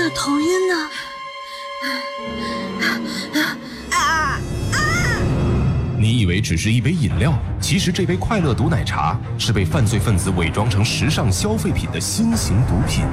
点头晕呢。 你以为只是一杯饮料，其实这杯快乐毒奶茶是被犯罪分子伪装成时尚消费品的新型毒品。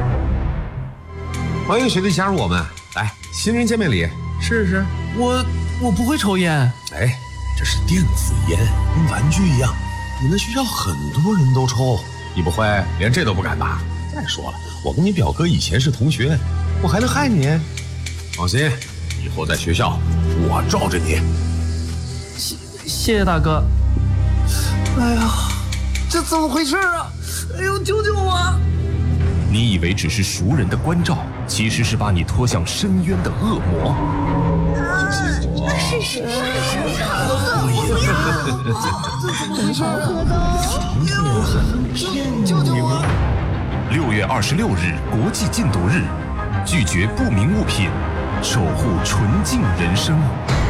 欢迎学弟加入我们，来，新人见面礼，试试。 我不会抽烟。 哎，这是电子烟，跟玩具一样，你们学校很多人都抽，你不会连这都不敢吧？再说了，我跟你表哥以前是同学，我还能害你？放心，以后在学校我罩着你。 谢谢大哥。 哎呀，这怎么回事啊？哎呦，救救我！ 你以为只是熟人的关照，其实是把你拖向深渊的恶魔。 是，不要！ 救救我 ！6月26日，国际禁毒日，拒绝不明物品，守护纯净人生。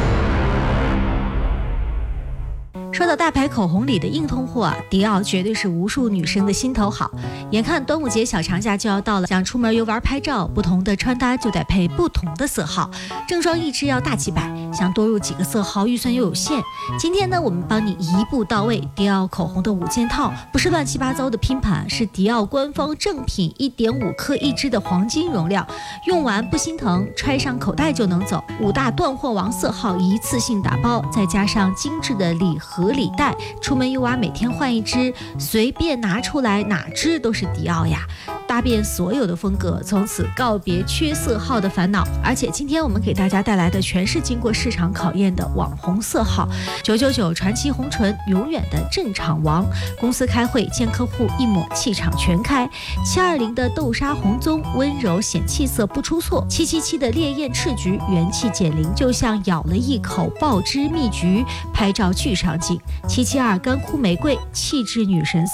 说到大牌口红里的硬通货啊，迪奥绝对是无数女生的心头好。眼看端午节小长假就要到了，想出门游玩拍照，不同的穿搭就得配不同的色号，正装一支要大几百，想多入几个色号预算又有限。今天呢，我们帮你一步到位，迪奥口红的5件套，不是乱七八糟的拼盘，是迪奥官方正品1.5克一支的黄金容量，用完不心疼，揣上口袋就能走。5大断货王色号一次性打包，再加上精致的礼盒礼袋，出门游玩每天换一支，随便拿出来哪支都是迪奥呀，搭遍所有的风格，从此告别缺色号的烦恼。而且今天我们给大家带来的全是经过市场考验的网红色号，999传奇红唇永远的镇场王，公司开会见客户一抹气场全开，720的豆沙红棕温柔显气色不出错，777的烈焰赤橘元气减龄，就像咬了一口爆汁蜜橘，拍照巨上镜，772干枯玫瑰气质女神